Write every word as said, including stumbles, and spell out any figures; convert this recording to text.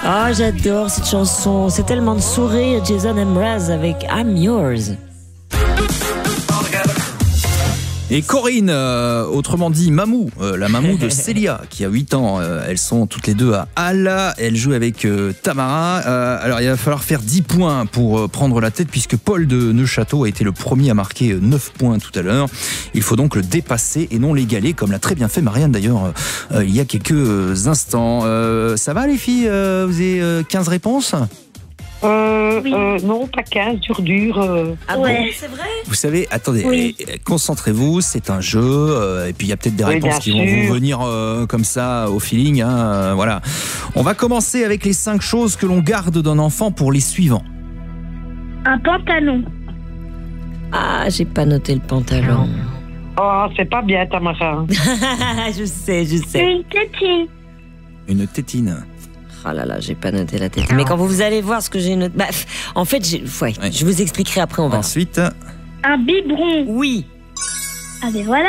Oh, j'adore cette chanson. C'est tellement de sourires. Jason Mraz avec I'm Yours. Et Corinne, euh, autrement dit Mamou, euh, la Mamou de Célia, qui a huit ans. Euh, elles sont toutes les deux à Halle. Elles jouent avec euh, Tamara. Euh, alors, il va falloir faire dix points pour euh, prendre la tête, puisque Paul de Neuchâteau a été le premier à marquer neuf points tout à l'heure. Il faut donc le dépasser et non l'égaler, comme l'a très bien fait Marianne d'ailleurs euh, il y a quelques instants. Euh, ça va les filles, euh, vous avez euh, quinze réponses ? Euh, oui. euh, non, pas quinze, dur, dur. Euh... Ah ouais. Bon, c'est vrai. Vous savez, attendez, oui. eh, concentrez-vous, c'est un jeu, euh, et puis il y a peut-être des oui, réponses qui sûr. vont vous venir euh, comme ça, au feeling. Hein, euh, voilà. On va commencer avec les cinq choses que l'on garde d'un enfant pour les suivants. Un pantalon. Ah, j'ai pas noté le pantalon. Oh, c'est pas bien, Tamara. Je sais, je sais. Une tétine. Une tétine. Oh là là, j'ai pas noté la tête. Mais quand vous allez voir ce que j'ai noté... Bah, en fait, j'ai... Ouais, ouais. je vous expliquerai après, on va. Ensuite... Un biberon. Oui. Ah ben voilà.